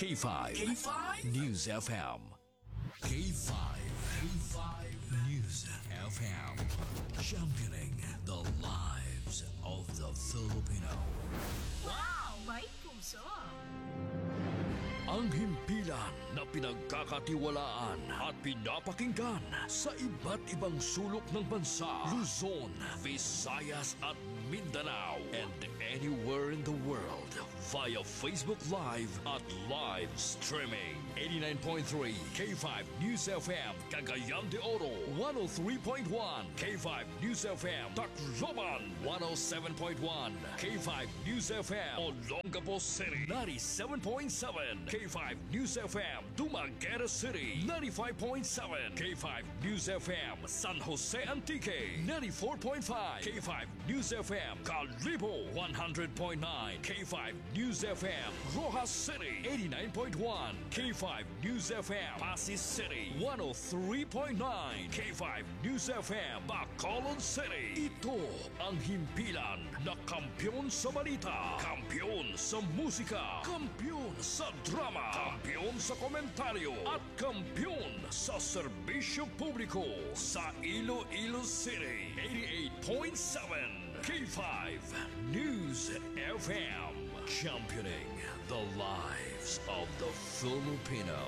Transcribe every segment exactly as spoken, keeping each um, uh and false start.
K five. K five News F M. K five. K five News F M. Championing the lives of the Filipino. Wow! May puso! Ang himpilan na pinagkakatiwalaan at pinapakinggan sa iba't ibang sulok ng bansa, Luzon, Visayas at Mindanao, and anywhere in the world via Facebook Live at live streaming. eighty-nine point three K five News F M, Cagayan de Oro, one oh three point one K five News F M, Tacloban, one oh seven point one K five News F M, Olongapo City, ninety-seven point seven K five News F M, Dumaguete City, ninety-five point seven K five News F M, San Jose Antique, ninety-four point five K five News F M, Calibo, one hundred point nine K five News F M, Rojas City, eighty-nine point one K five News F M, Pasig City, one oh three point nine K five News F M, Bacolod City. Ito ang himpilan na kampyon sa balita, kampyon sa musika, kampyon sa drama, kampyon sa komentaryo, at kampyon sa serbisyo publiko sa Iloilo City. eighty-eight point seven K five News F M, championing the lives of the Filipino.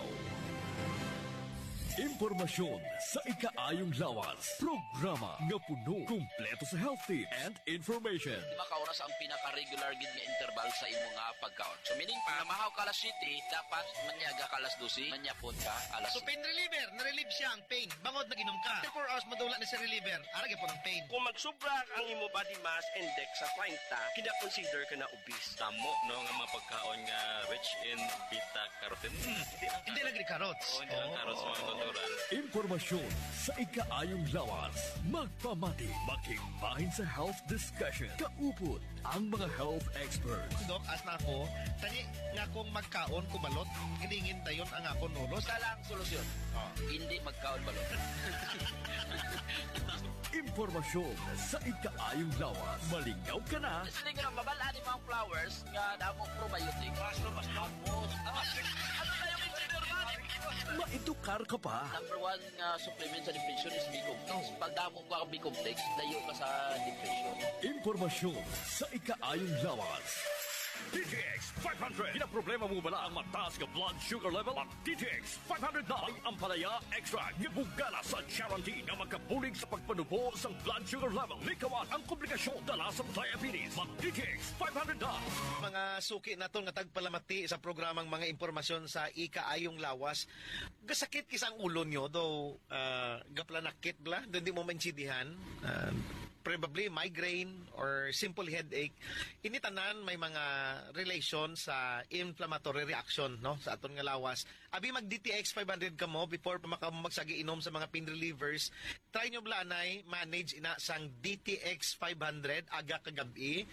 Impormasyon sa ikaayong lawas. Programa nga puno, kumpleto sa health tips and information. Lima ka oras ang pinaka-regular gid nga interval sa imo nga pagkaon. So meaning pa, namahaw ka alas siyete, dapat manyaga ka alas dose, manyapon ka alas So pain reliever, na-relieve siya ang pain. Bangod nag-inom ka. twenty-four hours madula na sa reliever. Aragay po ng pain. Kung magsubra ang imo body mass index sa thirty, kina-consider ka na obese. Tamo, no, nga mga pagkaon nga rich in beta-carotene. Hmm. Hindi lagi carrots. Oo, hindi lang carrots, mga natural. Impormasyon sa ikaayong lawas. Magpamati, makigbahin sa health discussion. Kaupot ang mga health experts. Dok, as na ako, tani nga kung magkaon kumalot, hiningin tayon ang akong nulos. Isa lang solusyon. Oh. Hindi magkaon balot. Impormasyon sa ikaayong lawas. Malingaw ka na. Sige nga mabalaan ni mga flowers nga damo probiotic. Basta basta mo. Ano kayo consider ba? Maedukar ka pa. Number one nga supplement sa depression is B-complex. Pag damo ka B-complex, dayo ka sa depression. Impormasyon sa ikaayong lawas. D T X five hundred. Pinaproblema mo bala ang mataas ka blood sugar level? Ang D T X five hundred na ay ampalaya extra nga bugala sa guarantee na magkabulig sa pagpanubo sa blood sugar level. Likawat ang komplikasyon dala sa diabetes. Mag D T X five hundred na. Mga suki na to nga tagpalamati sa programang mga impormasyon sa ikaayong lawas. Gasakit kisang ulo nyo, though uh, gaplanakit bla, doon di mo maintindihan. Uh, probably migraine or simple headache. Initanan may mga relation sa inflammatory reaction, no, sa aton nga lawas. Abi mag D T X five hundred ka mo before pa makagsagi inom sa mga pain relievers. Try nyo blanay manage ina sang D T X five hundred aga kagabi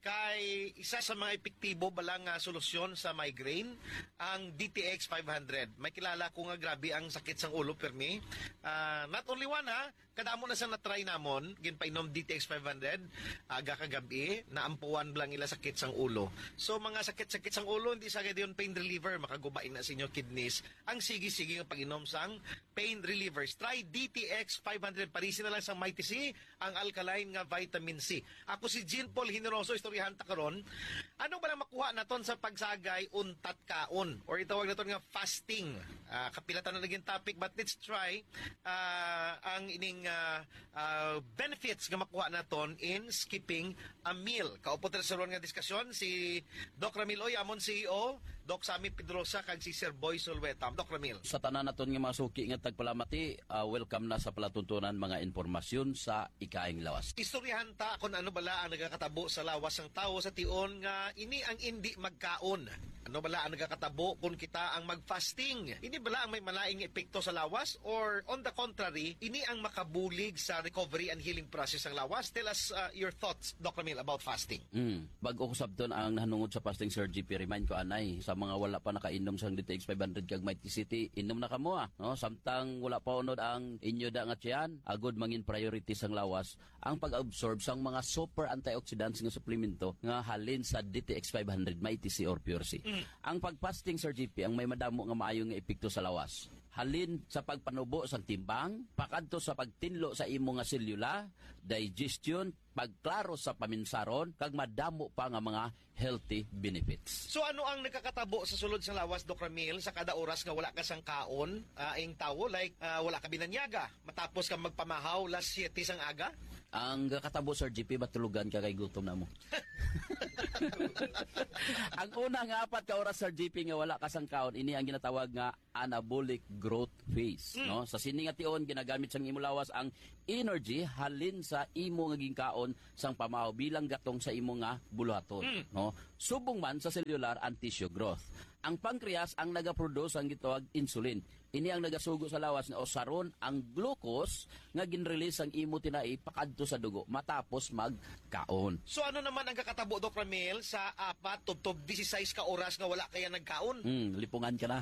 kay isa sa mga epektibo balang nga solusyon sa migraine ang D T X five hundred. May kilala ko nga grabe ang sakit sang ulo permi. Uh, not only one ha, kadamo na sa na-try namon ginpainom D T X five hundred aga kagabi naampuan lang ila sakit sang ulo. So mga sakit-sakit sang ulo hindi sa gayud pain reliever makagubain na sa inyo kidneys. Ang sige-sige nga pag-inom sang pain relievers. Try D T X five hundred parisin na lang sang Mighty C ang alkaline nga vitamin C. Ako si Jean Paul Generoso istoryahan ta karon. Ano ba na makuha naton sa pagsagay untat kaon or itawag naton nga fasting. Uh, kapilatan na naging topic but let's try uh, ang ining uh, uh, benefits nga makuha naton in skipping a meal. Kaupo sa ron nga diskusyon si Doc Ramil Oy, amon C E O, Doc Sammy Pedrosa kag si Sir Boy Solweta. Doc Ramil. Sa tanan naton nga mga suki nga tagpalamati, uh, welcome na sa palatuntunan mga impormasyon sa ikaing lawas. Istoryahan ta kung ano bala ang nagakatabo sa lawas ng tao sa tion nga ini ang hindi magkaon. Ano bala ang nagakatabo kung kita ang mag-fasting? Ini bala ang may malaing epekto sa lawas or on the contrary, ini ang makabulig sa recovery and healing process ng lawas? Tell us uh, your thoughts, Doctor Ramil, about fasting. Mm. Bago ko sabton ang nahanungod sa fasting, Sir G P, remind ko anay, sa sa mga wala pa nakainom sang D T X five hundred kag Mighty City, inom na kamo ah, no? Samtang wala pa unod ang inyo da nga tiyan, agod mangin priority sang lawas ang pag-absorb sang mga super antioxidants nga suplemento nga halin sa D T X five hundred Mighty C or Pure C. Mm. Ang pag-fasting, Sir G P, ang may madamo nga maayo nga epekto sa lawas. Halin sa pagpanubo sa timbang, pakadto sa pagtinlo sa imo nga selula, digestion, pagklaro sa paminsaron, kag madamo pa nga mga healthy benefits. So ano ang nakakatabo sa sulod sa lawas, Doc Ramil, sa kada oras nga wala ka sang kaon, uh, ing tawo, like uh, wala ka binanyaga, matapos ka magpamahaw las siyete sang aga? Ang kakatabo, Sir G P, matulugan ka kay gutom na mo. Ang una nga apat ka oras, Sir G P, nga wala ka sang kaon, ini ang ginatawag nga anabolic growth phase. Mm. No? Sa sining nga tion, ginagamit sang imo lawas ang energy halin sa imo nga ginkaon sang pamahaw bilang gatong sa imo nga buluhaton. Mm. No? Subong man sa cellular and tissue growth. Ang pancreas ang nagaproduce ang gitawag insulin. Ini ang nagasugo sa lawas na osaron ang glucose nga ginrelease ang imo tinai pakadto sa dugo matapos magkaon. So ano naman ang kakatabo, Doc Ramil, sa apat tubtob disisays ka oras nga wala kaya nagkaon? Hmm, lipungan ka na.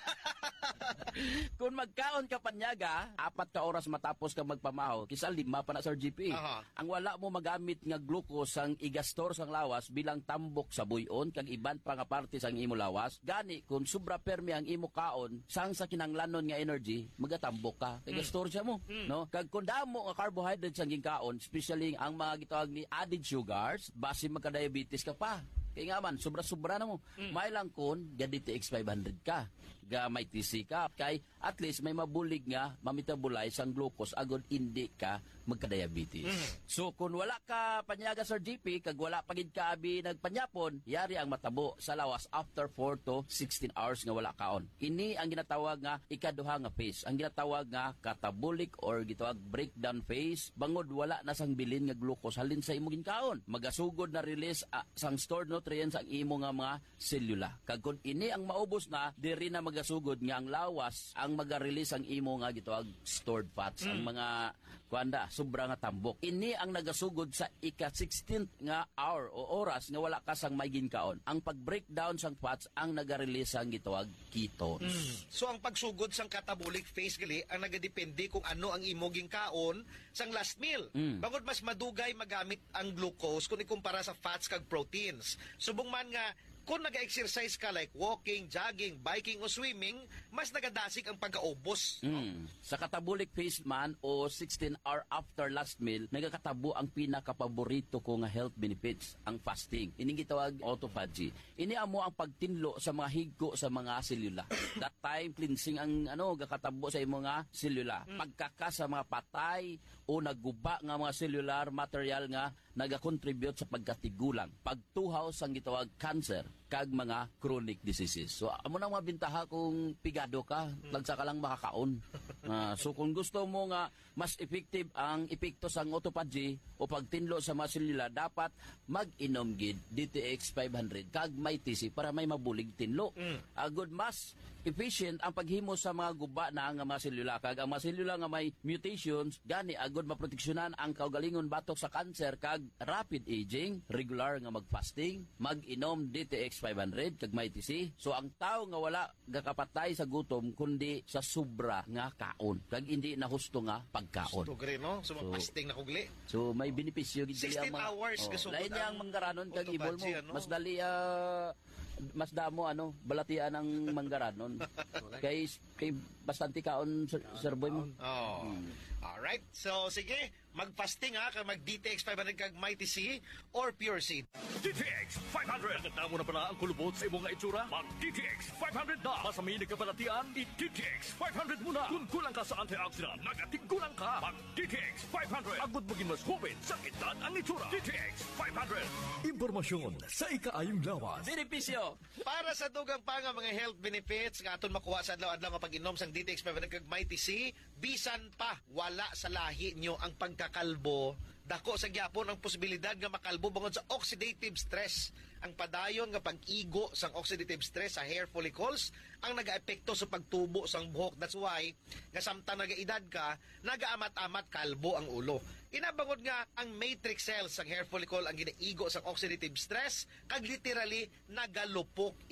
Kung magkaon ka panyaga, apat ka oras matapos ka magpamahaw, kisa lima pa na, Sir G P. Aha. Ang wala mo magamit nga glucose ang igastor sang lawas bilang tambok sa buyon kag iban pa nga parte sang imo lawas, gani kung sobra permi ang imo kaon sang sa kinanglanon nga energy, magatambok ka kay gastor siya mo, mm. no? Kag kun damo nga carbohydrates ang ginkaon, especially ang mga gitawag ni added sugars, base magka-diabetes ka pa. Kaya nga man, sobra-sobra na mo. Mm. May lang kun, ga D T X five hundred ka. Ga may T C ka. Kay at least may mabulig nga, mamitabolize ang glucose, agod hindi ka magka-diabetes. Mm. So, kung wala ka panyaga, Sir G P, kag wala pagid ka abi nagpanyapon, yari ang matabo sa lawas after four to sixteen hours nga wala kaon. Ini ang ginatawag nga ikaduha nga phase. Ang ginatawag nga catabolic or gitawag breakdown phase. Bangod wala na sang bilin nga glucose halin sa imo ginkaon. Magasugod na release uh, sang stored nutrients ang imo nga mga selula. Kag kun ini ang maubos na, diri na magasugod nga ang lawas ang maga-release ang imo nga gitawag stored fats. Mm. Ang mga kuanda sobra nga tambok. Ini ang nagasugod sa ika-sixteenth nga hour o oras nga wala ka sang may ginkaon. Ang pag-breakdown sang fats ang naga-release ang gitawag ketones. Mm. So ang pagsugod sang catabolic phase gali ang nagadepende kung ano ang imo ginkaon sang last meal. Mm. Bangod mas madugay magamit ang glucose kung ikumpara sa fats kag proteins. Subong man nga kung nag-exercise ka like walking, jogging, biking o swimming, mas nagadasig ang pagkaubos. Mm. Sa catabolic phase man o sixteen hour after last meal, nagakatabo ang pinakapaborito ko nga health benefits, ang fasting. Ining gitawag autophagy. Ini amo ang pagtinlo sa mga higko sa mga selula. That time cleansing ang ano gakatabo sa imo nga selula. Mm. Pagkaka sa mga patay o nagguba nga mga cellular material nga nagakontribute sa pagkatigulang, pagtuhaw sang gitawag cancer kag mga chronic diseases. So amo nang mga bintaha kung pigado ka, lagsa ka lang makakaon. Uh, so kung gusto mo nga mas effective ang epekto sang autophagy o pagtinlo sa mga selula, dapat mag-inom gid D T X five hundred kag may T C para may mabulig tinlo. Mm. Agud mas efficient ang paghimo sa mga guba na nga mga selula, kag ang mga selula nga may mutations gani agud maproteksyonan ang kaugalingon batok sa cancer kag rapid aging, regular nga mag-fasting, mag-inom D T X five hundred kag may T C. So ang tao nga wala gakapatay sa gutom kundi sa sobra nga kaon kag hindi na husto nga pagkaon. Gusto gri no, so, so fasting na kugli. So may benepisyo gid sixteen hours oh, lain yang manggaranon kag ibol mo. Ano? Mas dali uh, mas damo ano balatian ng manggaranon. kay kay bastante kaon Sir Boy mo. Oh. Hmm. All right. So sige, mag-fasting ha, kag mag-D T X five hundred kag Mighty C or Pure C. D T X five hundred. Tanda mo na pala ang kulubot sa imong nga itsura? Mag-D T X five hundred na. Masaminig ka palatian, i-D T X five hundred muna. Kung kulang ka sa antioxidant, nagatigulang ka. Mag-D T X five hundred. Agud mo mas hubin sa kitan ang itsura. D T X five hundred. Impormasyon sa ikaayong lawas. Benepisyo. Para sa dugang pa nga mga health benefits nga aton makuha sa adlaw-adlaw nga pag-inom sang D T X five hundred kag Mighty C, bisan pa wala sa lahi nyo ang pagkakalbo, dako sa gyapon ang posibilidad nga makalbo bangod sa oxidative stress. Ang padayon nga pag-igo sang oxidative stress sa hair follicles ang nagaepekto sa pagtubo sang buhok. That's why nga samtang nagaedad ka, nagaamat-amat kalbo ang ulo. Inabangod nga ang matrix cells sang hair follicle ang ginaigo sang oxidative stress kag literally nagalupok ini.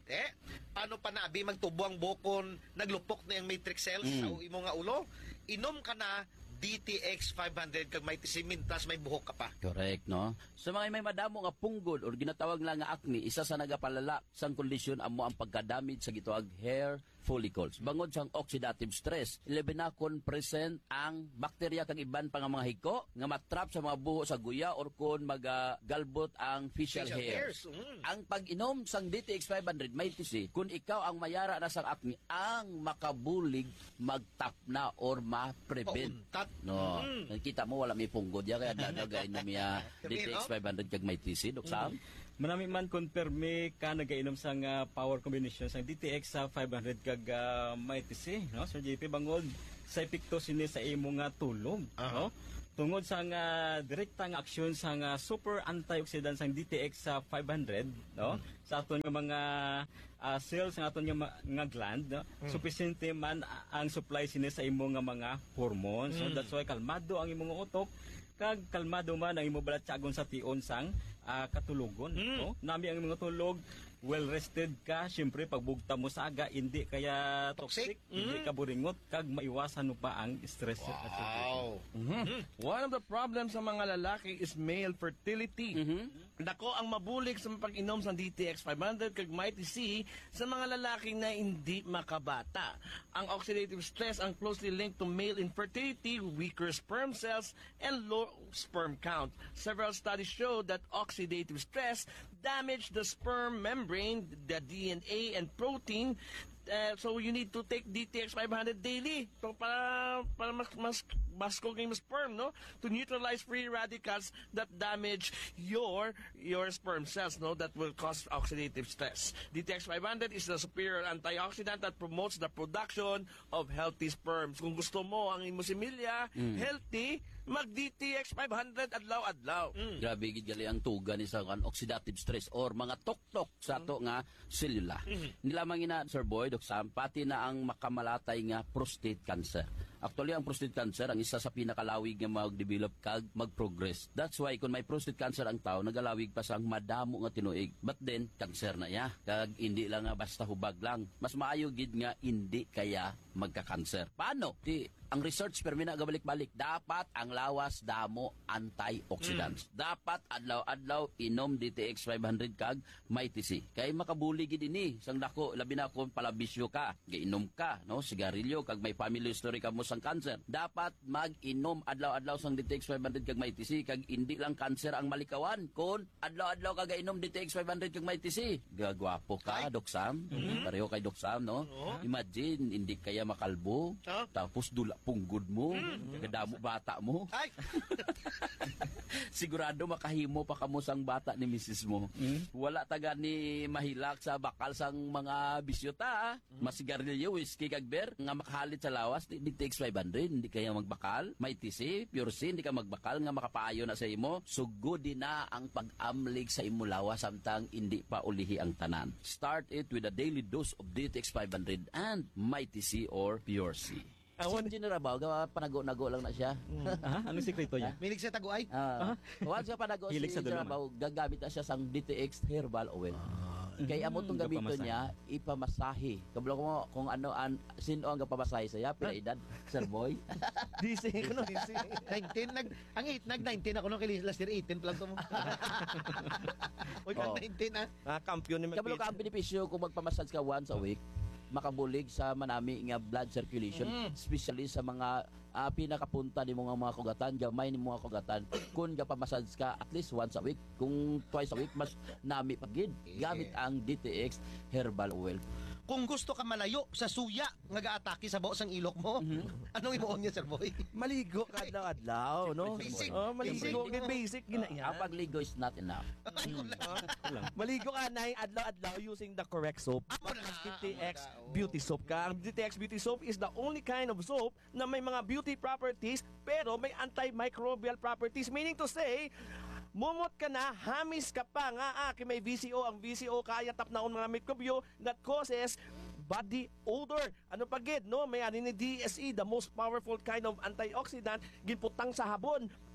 Eh, paano pa na, abi magtubo ang bukon, naglupok na yung matrix cells Mm. sa imo nga ulo, inom ka na D T X five hundred kag may tisimin tas may buhok ka pa. Correct, no? Sa mga may madamo nga punggol or ginatawag lang nga acne, isa sa nagapalala sang kondisyon amo ang pagkadamage sa gituag hair follicles. Bangod sang oxidative stress, ilabi na kon present ang bakterya kag iban pa nga mga hiko nga matrap sa mga buho sa guya or kon magagalbot ang facial, Facial hairs. hairs, mm. Ang pag-inom sang D T X five hundred may tisi, kung ikaw ang mayara na sang acne, ang makabulig magtapna or ma-prevent. Pauntat. No, Mm. kita mo wala may punggod ya kaya dadagay na miya D T X five hundred kag may tisi, Dok Sam. Manami man konperme ka nagainom sang uh, power combination sang D T X sa five hundred kag uh, may T C, no? Sir J P bangod sa epekto sini sa imo nga tulog, Aha. no? Tungod sa nga direkta nga aksyon sa nga super antioxidant sang D T X sa five hundred, no? Sa aton nga mga uh, cells sa aton nga, ma- nga gland, no? Sufficiente man a- ang supply sini sa imo nga mga hormones. So that's why kalmado ang imong utok kag kalmado man ang imo balat tiyagon sa tion sang ah, katulugon, no? Nami ang imong tulog, well rested ka, syempre pagbugta mo sa aga hindi kaya Toxic. toxic, hindi ka buringot kag maiwasan mo pa ang stress. Wow. One of the problems sa mga lalaki is male fertility. Dako ang mabulig sa pag-inom sa D T X five hundred kag Mighty C sa mga lalaki na hindi makabata. Ang oxidative stress ang closely linked to male infertility, weaker sperm cells, and low sperm count. Several studies show that oxidative stress damage the sperm membrane, the D N A and protein. Uh, so you need to take D T X five hundred daily so para para mas mas basko kay sperm, no, to neutralize free radicals that damage your your sperm cells, no, that will cause oxidative stress. D T X five hundred is the superior antioxidant that promotes the production of healthy sperms. Kung gusto mo ang imo similya healthy, mag D T X five hundred adlaw-adlaw. Grabe gid gali ang tuga ni sa kan oxidative stress or mga tuktok sa ato nga selula. Nilamang ina Sir Boy, Dok Sam, pati na ang makamalatay nga prostate cancer. Actually, ang prostate cancer ang isa sa pinakalawig nga mag-develop kag mag-progress. That's why kung may prostate cancer ang tao, nagalawig pa sang madamo nga tinuig. But then, cancer na ya. Kag hindi lang nga basta hubag lang. Mas maayo gid nga hindi kaya magka-cancer. Paano? Ti ang research permi na gabalik-balik, dapat ang lawas damo antioxidants. Dapat adlaw-adlaw inom D T X five hundred kag may T C. Kay makabuli gid ini sang dako labi na kung palabisyo ka, giinom ka, no, sigarilyo kag may family history ka mo sang cancer. Dapat mag-inom adlaw-adlaw sang D T X five hundred kag may T C kag hindi lang cancer ang malikawan kun adlaw-adlaw ka gainom D T X five hundred kag may T C. Gagwapo ka, Dok Sam. Pareho kay Dok Sam, no? Imagine hindi kaya makalbo, Huh? tapos dula punggod mo, kadamo bata mo. Ay. Sigurado makahimo pa kamo sang bata ni misis mo. Wala taga ni mahilak sa bakal sang mga bisyota. Masigarilyo, whiskey kag beer nga makahalit sa lawas D T X five hundred, hindi kaya magbakal. May T C, pure C, hindi ka magbakal nga makapaayo na sa imo. Sugod din na ang pag-amlig sa imo lawas samtang hindi pa ulihi ang tanan. Start it with a daily dose of D T X five hundred and may T C or pure C. Awan. Si General Bao, gawa panago-nago lang na siya. Ah, anong sekreto niya? Milig sa taguay. Ah, once ka panago si Hilig sa General dalaman. Bao, gagamit na siya sang D T X herbal oil. Kaya amo tong gamito Gapamasahe. niya, ipamasahe. Kabalo ko mo kung ano an sino ang gapamasahe saya, pila edad, Sir Boy. D C ko no. nineteen nag ang eight nag nineteen ako no kay last year eighteen pa lang to mo. Oy Oh. kang nineteen ah. Ah, kampiyon ni Kabalo ka ang benepisyo kung magpamassage ka once a week, makabulig sa manami nga blood circulation, especially sa mga ah, pinakapunta ni mga mga kugatan, gamay ni mga kugatan. Kung gapamassage ka at least once a week, kung twice a week, mas nami pagid. Gamit ang D T X herbal oil. Kung gusto ka malayo sa suya nga gaatake sa baos ang ilok mo, anong imuon niya Sir Boy? Maligo ka adlaw-adlaw, no? Basic. Oh, maligo Basic. kay basic gina Ang pagligo is not enough. Maligo ka na adlaw-adlaw using the correct soap. Amo na. D T X beauty soap ka. Ang D T X beauty soap is the only kind of soap na may mga beauty properties pero may antimicrobial properties. Meaning to say, mumot ka na, hamis ka pa nga, ah, kay may V C O. Ang V C O kaya tapnaon mga mikrobyo that causes body odor. Ano pagid, no? May ani ni D S E, the most powerful kind of antioxidant, ginputang sa habon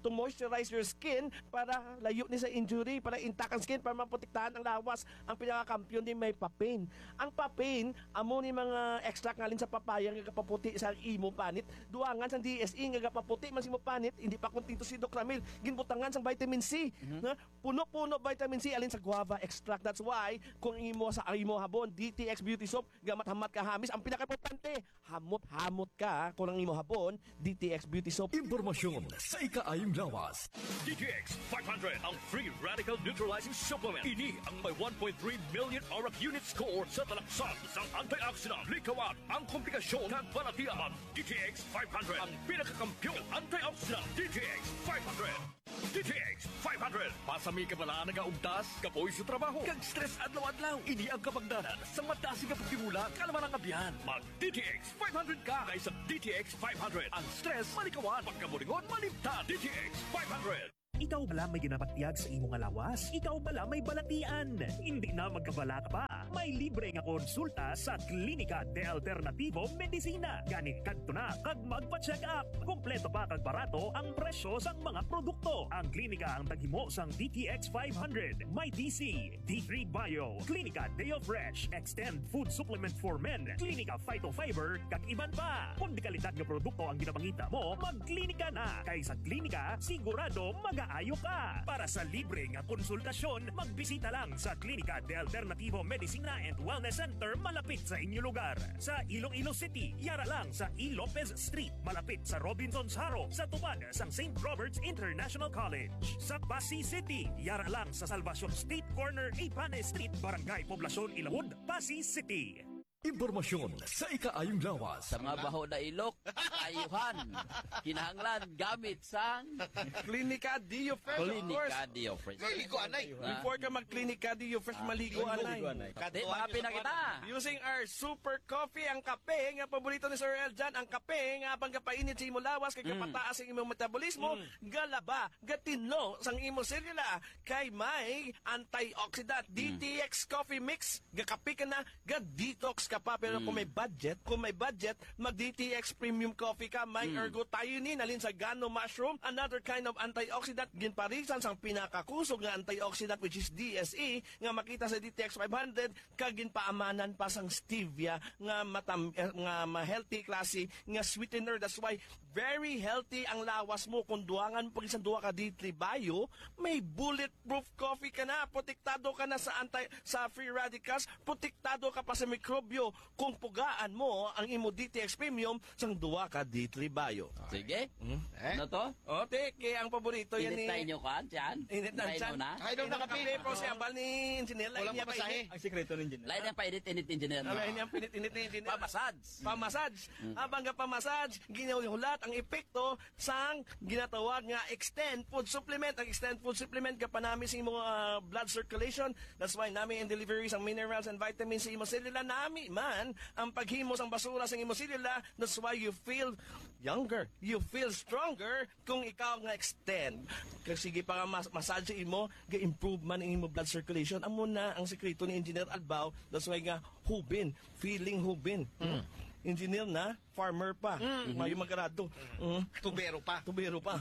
to moisturize your skin para layo ni sa injury, para intact ang skin, para maprotektahan ang lawas. Ang pinakakampiyon din may papain. Ang papain, amo ni mga extract ngalin sa papaya nga kapaputi sa imo panit. Duangan sa D S E nga kapaputi man sa imo panit, hindi pa kontento si Doc Ramil. Ginbutangan sa vitamin C. Mm-hmm. Na, puno-puno vitamin C alin sa guava extract. That's why kung imo sa imo habon, D T X Beauty Soap, gamat-hamat ka hamis, ang pinaka-importante, hamot-hamot ka kung ang imo habon, D T X Beauty Soap. Impormasyon sa ikaayong lawas. D T X five hundred, ang free radical neutralizing supplement. Ini ang may one point three million aura unit score sa talaksan sa antioxidant. Likawan ang komplikasyon ng balatian. D T X five hundred, ang pinakakampiyon antioxidant. D T X five hundred. D T X five hundred. Pasami ka pala nagaugtas, kapoy sa trabaho, kag stress adlaw-adlaw. Ini ang kapagdanan sa matasi ka pagkimula, kalaman ang kabiyan. Mag D T X five hundred ka kaysa D T X five hundred. Ang stress malikawan, pagkabulingon malimtan. D T X five hundred. Ikaw bala may ginapatiag sa imong alawas? Ikaw bala may balatian? Hindi na magkabala ka pa. May libre nga konsulta sa Klinika de Alternativo Medicina. Gani kadto na kag magpa-check up. Kompleto pa kag barato ang presyo sang mga produkto. Ang klinika ang taghimo sang D T X five hundred, may D C, D three Bio, Klinika Deo Fresh, Extend Food Supplement for Men, Klinika Phytofiber, kag iban pa. Kung di kalidad nga produkto ang ginapangita mo, magklinika na. Kay sa klinika, sigurado mag-aayo ka. Para sa libre nga konsultasyon, magbisita lang sa Klinika de Alternativo Medicina and Wellness Center malapit sa inyo lugar. Sa Iloilo City, yara lang sa E. Lopez Street, malapit sa Robinson's Haro, sa tupad sang Saint Robert's International College. Sa Pasig City, yara lang sa Salvacion State Corner, Ipane Street, Barangay Poblacion, Ilawod, Pasig City. Impormasyon sa ikaayong lawas. Sa mga baho na ilok, ayuhan, kinahanglan gamit sang Klinika Dio Fresh, of course. Klinika Dio Fresh. Maligo anay. Before ka mag-Klinika Dio Fresh, maligo anay. Di, maapi na kita. Using our super coffee, ang kape nga paborito ni Sir Eljan, ang kape nga pangkapainit sa imo lawas kay kapataas ang imong metabolismo, galaba, gatinlo sang imo selula kay may antioxidant. D T X coffee mix, gakape ka na, ga-detox ka pa. Pero kung may budget, kung may budget, mag-D T X premium coffee ka, may mm. ergothioneine, alin sa gano mushroom, another kind of antioxidant, ginparisan sang pinakakusog nga antioxidant which is D S E, nga makita sa D T X five hundred, kagin paamanan pa sang stevia, nga matam, nga ma-healthy klase, nga sweetener. That's why very healthy ang lawas mo. Kung duangan pag isang duwa ka D three Bio, may bulletproof coffee ka na, protektado ka na sa anti sa free radicals, protektado ka pa sa mikrobyo. Kung pugaan mo ang imo D T X premium sang duwa ka D three Bio. Sige. Eh? Ano to? O, teke, ang paborito yan Init ni... tayo nyo ka, dyan? Init na Tayo dyan. na? Ay, daw na kape. Kape po siya, bal ni Engineer. Walang Lain niya pamasahe. painit. Ang sikreto ng engineer. Lain ang painit-init engineer. Lain niya pinit-init ni Engineer. Pamasage. Pamasage. Habang ka pamasage, ginahulat ang epekto sang ginatawag nga extend food supplement. Ang extend food supplement ka panami sa imong uh, blood circulation. That's why nami in deliveries ang minerals and vitamins sa imong selula. Nami man ang paghimos ang basura sa imong selula. That's why you feel younger. You feel stronger kung ikaw nga extend. Kasi sige pa nga mas massage imo, ga-improve man ang imong blood circulation. Amo na ang sekreto ni Engineer Albao. That's why nga hubin, feeling hubin. Mm. Engineer na, farmer pa. Mm-hmm. Mayo magrado. Mm. Tubero pa. Tubero pa.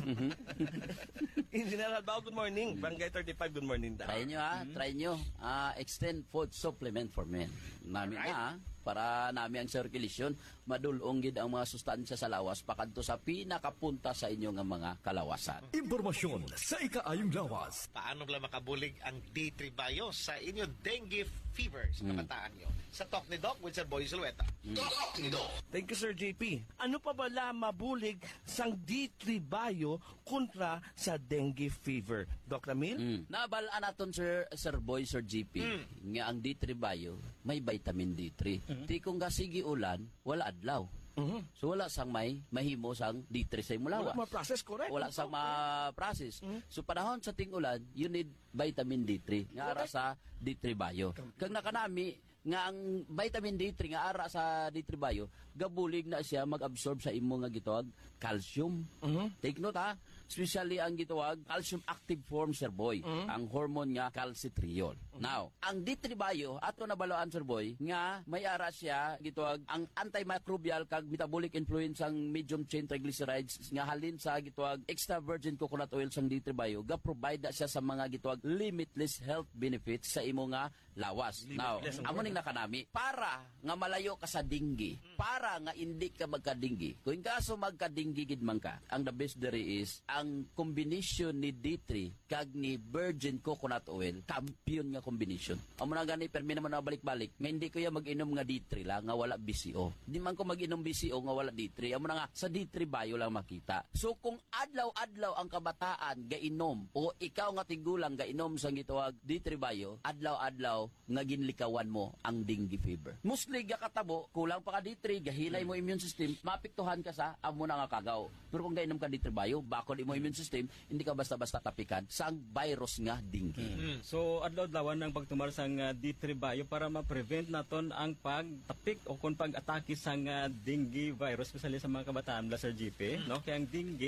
Engineer Albao, good morning. Barangay thirty-five, good morning daw. Try nyo ha, try nyo. Uh, extend food supplement for men. Namin Alright. na, para namin ang circulation, madulong gid ang mga sustansya sa lawas pakadto sa pinakapunta sa inyo nga mga kalawasan. Impormasyon sa ikaayong lawas. Paano bala makabulig ang D three Bio sa inyo dengue fever sa kabataan nyo? Sa Talk ni Doc with Sir Boy Zulueta. Talk ni Doc. Thank you, Sir J P. Ano pa bala mabulig sang D three Bio kontra sa dengue fever? Doc Ramil? Mm. Nabalaan naton Sir Sir Boy, Sir G P, Mm. nga ang D three Bio may vitamin D three. Mm-hmm. Ti kung kasigi ulan, wala adlaw. Mm-hmm. So wala sang may mahimo sang D three sa imong lawas. Wala ma-process, correct? Wala sang ma-process. So panahon sa ting-ulan, you need vitamin D three nga ara sa D three Bio. Kag nakanami nga ang vitamin D three nga ara sa D three Bio, gabulig na siya mag-absorb sa imo nga gitawag calcium. Mhm. Take note ha. especially ang gitawag calcium active form, Sir Boy, ang hormone nga calcitriol. Now, ang D three bio ato nabaloan, Sir Boy, nga may ara siya gitawag ang antimicrobial kag metabolic influence ang medium chain triglycerides nga halin sa gitawag extra virgin coconut oil sang D three bio ga provide siya sa mga gitawag limitless health benefits sa imo nga lawas. Now, amo ning nakanami para nga malayo ka sa dinggi, para nga hindi ka magkadinggi. Kung kaso magkadinggi gid man ka, ang the best there is ang combination ni D three kag ni virgin coconut oil, champion nga combination. Amo na gani permi naman na balik-balik, nga hindi ko ya mag-inom nga D three lang nga wala B C O. Di man ko mag-inom B C O nga wala D three. Amo na nga sa D three bio lang makita. So kung adlaw-adlaw ang kabataan gainom o ikaw nga tigulang gainom sa gitawag D three bio, adlaw-adlaw nga ginlikawan mo ang dengue fever. Mostly gakatabo, kulang pa ka D three, gahilay mo immune system, mapiktuhan ka sa amo na nga kagaw. Pero kung gainom ka D three bio, bakod imo immune system, hindi ka basta-basta tapikan sa virus nga dengue. Mm. So adlaw-adlawan ng pagtumar sang uh, D three bio para ma-prevent naton ang pagtapik o kung pag-atake sang uh, dengue virus kasali sa mga kabataan la Sir G P, no? Kaya ang dengue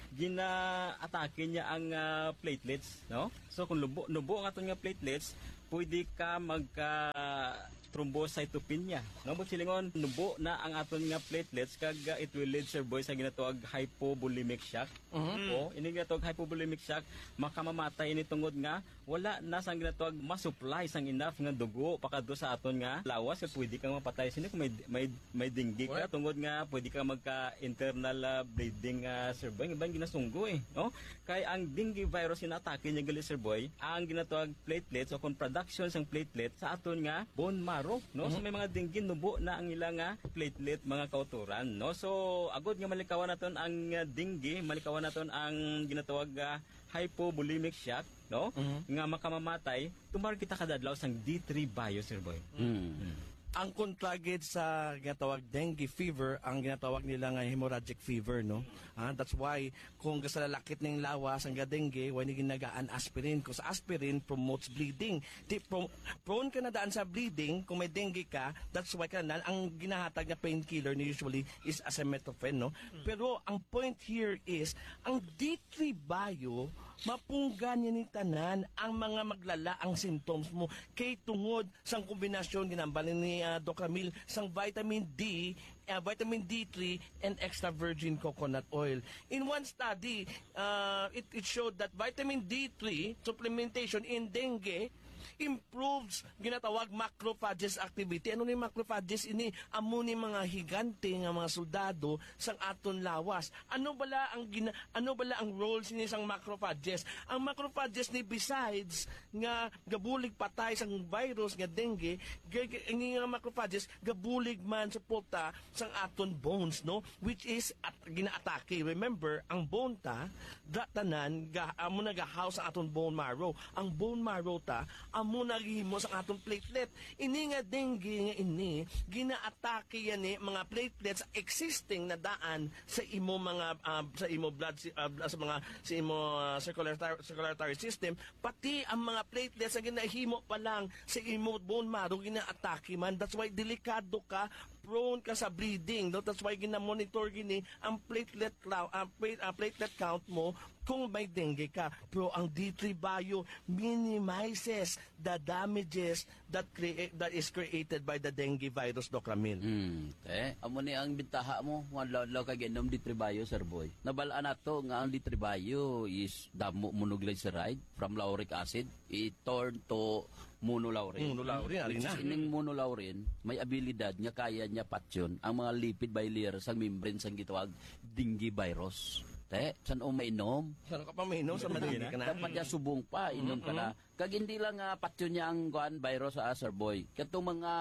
gina-atake niya ang uh, platelets, no? So kung lubo nubo ang aton nga platelets, pwede ka magka thrombocytopenia. No, but silingon nubo na ang aton nga platelets kag uh, it will lead, Sir Boy, sa ginatawag hypovolemic shock. Uh-huh. O ini ginatawag hypovolemic shock, makamamatay ni tungod nga wala na sang ginatawag ma-supply sang enough nga dugo pakadto sa aton nga lawas kag pwede kang mapatay sini kung may may may dengue ka tungod nga pwede ka magka internal uh, bleeding, uh, Sir Boy, ibang ginasunggo eh, no? Kay ang dengue virus inatake niya gali, Sir Boy, ang ginatawag platelets o kung production sang platelet sa aton nga bone marrow, no? Mm-hmm. So may mga dengue nubo na ang ilang nga platelet mga kauturan, no? So agod nga malikawan naton ang uh, dengue, malikawan naton ang ginatawag uh, hypovolemic shock, no? Mm-hmm. Nga makamamatay, tumar kita kadadlaw sang D three bio, Sir Boy. Mm-hmm. Ang kontragid sa ginatawag dengue fever, ang ginatawag nila nga hemorrhagic fever, no? Ah, that's why kung sa lalakit ng lawas ang dengue, why ni ginagaan aspirin, because aspirin promotes bleeding. Di, pro, prone ka na daan sa bleeding kung may dengue ka, that's why ka na, ang ginahatag na painkiller ni usually is acetaminophen, no? Pero ang point here is ang D three bio mapunggan niya ni tanan ang mga maglala ang symptoms mo kay tungod sang kombinasyon ginambalin ni uh, Doc Camille sang vitamin D, uh, vitamin D three and extra virgin coconut oil. In one study, uh, it, it showed that vitamin D three supplementation in dengue improves ginatawag macrophages activity. Ano ni macrophages? Ini amo ni mga higante nga mga soldado sang aton lawas. Ano bala ang gina, ano bala ang roles ni sang macrophages? Ang macrophages ni besides nga gabulig patay sang virus nga dengue, ini nga macrophages gabulig man suporta sang aton bones, no? Which is at ginaatake. Remember, ang bone ta datanan ga amo nagahouse sa aton bone marrow. Ang bone marrow ta amo mo naghimo sa atong platelet. Ini nga dengue nga ini, ginaatake yan eh, mga platelets existing na daan sa imo mga uh, sa imo blood uh, sa mga sa imo uh, circulatory circulatory system, pati ang mga platelets na ginahimo pa lang sa imo bone marrow ginaatake man. That's why delikado ka, prone ka sa bleeding. No? That's why gina-monitor gini ang platelet uh, uh, platelet count mo kung may dengue ka. Pero ang D three bio minimizes the damages that create that is created by the dengue virus, Doc Camille. Hmm. Eh, amo ni ang bintaha mo nga law kay ginom D three bio, Sir Boy. Nabalaan nato nga ang D three bio is damo monoglyceride from lauric acid. It turn to monolaurin. Monolaurin, Which is ining monolaurin, may abilidad nga kaya niya patyon ang mga lipid bilayer sa membrane sang gitawag dengue virus. Te, san o mainom? Saan ka pa mainom? Sa madali ka na? Dapat niya subong pa, inom ka na. Kag hindi lang uh, patyon niya ang guan virus sa Sir Boy. Katong mga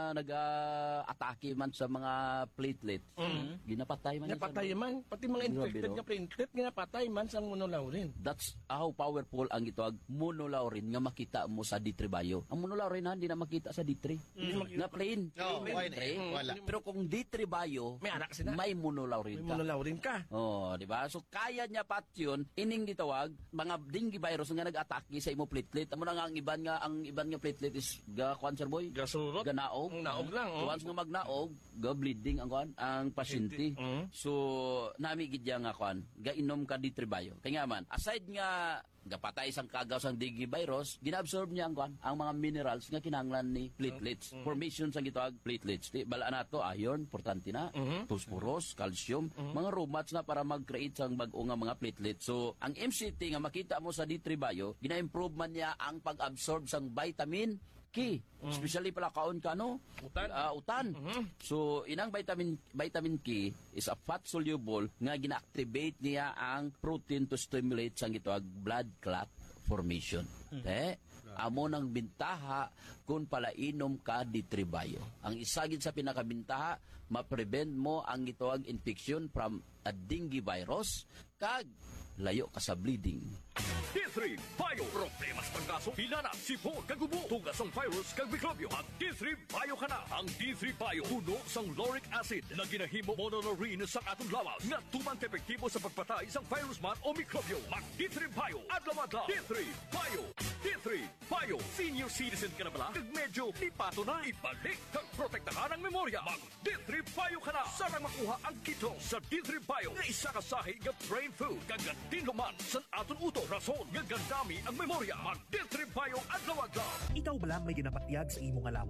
nag-atake man sa mga platelet, mm-hmm. ginapatay man. Ginapatay man. Pati mga infected nga platelet, ginapatay man sa monolaurin. That's how powerful ang gitawag monolaurin nga makita mo sa D three bio. Ang monolaurin ha, hindi na makita sa D three. Mm-hmm. Nga plain. No, plain, plain. Wala. Pero kung D three bio, may anak sila. May monolaurin may ka. monolaurin ka. Oh, di ba? So So kaya niya pat yun, ining gitawag mga dengue virus nga nag-atake sa imo platelet. Amo na nga ang iban nga ang iban nga platelet is ga cancer boy. Gasurot. Ganaog. Ang naog lang. So, Oh. once nga magnaog, ga bleeding ang kuan ang pasyente. Mhm. So nami gid ya nga kuan, ga inom ka ditribayo. Kaya nga man, aside nga gapatay isang kagaw sang dengue virus, ginaabsorb niya ang kuan, ang mga minerals nga kinahanglan ni platelets. Formation sang gitawag platelets. Di bala nato iron, importante na, phosphorus, calcium, mga romats na para mag-create sang bag-o nga mga platelets. So ang M C T nga makita mo sa ditribayo, gina-improve man niya ang pag-absorb sang vitamin K, especially pala kaon ka no? Utan. Ah, utan. So inang vitamin vitamin K is a fat soluble nga gina-activate niya ang protein to stimulate sang gitawag blood clot formation. Eh, amo nang bintaha kung pala inom ka ditribayo. Ang isa gid sa pinakabintaha, ma-prevent mo ang gitawag infection from a dengue virus kag layo ka sa bleeding. D three Bio. Problemas panggaso, hinanap, sipon, kagubo, tugas ang virus, kag mikrobyo. Mag D three Bio ka na. Ang D three Bio, puno sang lauric acid na ginahimo mononorine sa atong lawas nga tumang epektibo sa pagpatay sang virus man o mikrobyo. Mag D three Bio. Adlaw-adlaw. D three Bio. D three Bio. Senior citizen ka na bala? Kag medyo lipato na. Ibalik kag protektahan ang memorya. Mag D three Bio ka na. Sarang makuha ang kito sa D three Bio nga isa ka sahi nga brain food. Kagatin luman sa aton uto. Rason nga gandami ang memorya. Mag D three Bio adlaw-adlaw. Ikaw ba lang may ginapatyag sa imong alawa?